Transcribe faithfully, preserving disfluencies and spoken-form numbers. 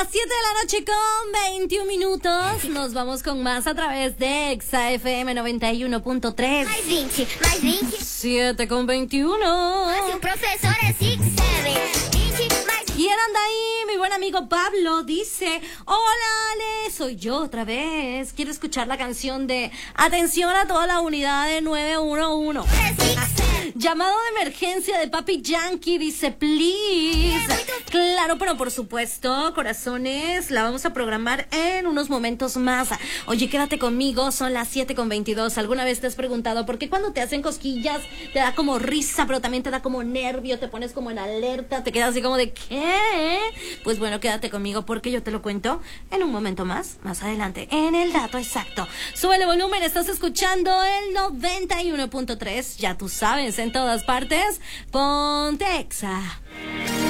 las siete de la noche con veintiún minutos. Nos vamos con más a través de Exa F M noventa y uno punto tres. Mais vinte, mais vinte. siete con veintiuno. Mas o professor é six, seven. vinte, mais ¿Quién anda ahí? Mi buen amigo Pablo dice: hola Ale, soy yo otra vez. Quiero escuchar la canción de Atención a toda la unidad de nueve uno uno. six, seven. Llamado de emergencia de Papi Yankee, dice please. Claro, pero por supuesto, corazones, la vamos a programar en unos momentos más. Oye, quédate conmigo, son las siete con veintidós. ¿Alguna vez te has preguntado por qué cuando te hacen cosquillas te da como risa, pero también te da como nervio, te pones como en alerta, te quedas así como de ¿qué? Pues bueno, quédate conmigo porque yo te lo cuento en un momento más, más adelante, en el dato exacto. Sube el volumen, estás escuchando el noventa y uno punto tres, ya tú sabes, en todas partes, ponte Exa.